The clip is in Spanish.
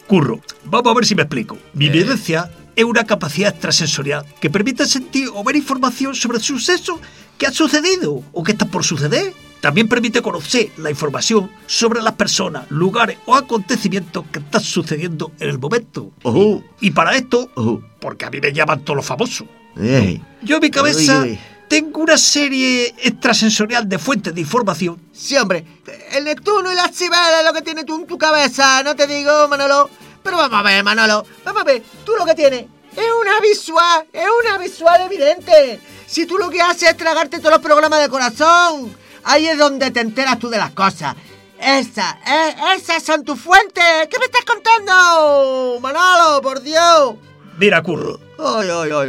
Curro, vamos a ver si me explico. Mi evidencia es una capacidad extrasensorial que permite sentir o ver información sobre sucesos que han sucedido o que están por suceder. También permite conocer la información sobre las personas, lugares o acontecimientos que están sucediendo en el momento. Ojo. Y para esto, Ojo. porque a mí me llaman todos los famosos, Ey. yo en mi cabeza Oye. tengo una serie extrasensorial de fuentes de información. Sí, hombre, el Neptuno y las cibeles es lo que tienes tú en tu cabeza, no te digo, Manolo. Pero vamos a ver, Manolo, vamos a ver, tú lo que tienes es una visual evidente. Si tú lo que haces es tragarte todos los programas de corazón, ahí es donde te enteras tú de las cosas. Esas son tus fuentes. ¿Qué me estás contando, Manolo, por Dios? Mira, Curro, Ay, ay, ay.